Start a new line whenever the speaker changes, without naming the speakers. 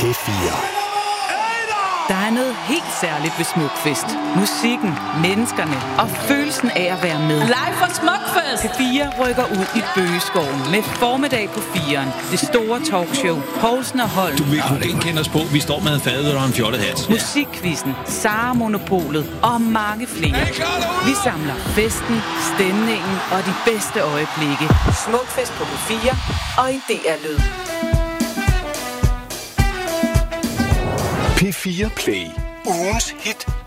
P4.
Der er noget helt særligt ved Smukfest. Musikken, menneskerne og følelsen af at være med.
Live fra Smukfest!
P4 rykker ud i Bøgeskoven med formiddag på 4'eren. Det store talkshow. Poulsen og Holm.
Du vil ikke kende os på. Vi står med en fadøl og en fjollet hat.
Musikquizzen, Sara Monopolet og mange flere. Vi samler festen, stemningen og de bedste øjeblikke. Smukfest på P4 og i DR Lyd.
P4 Play. Ugens hit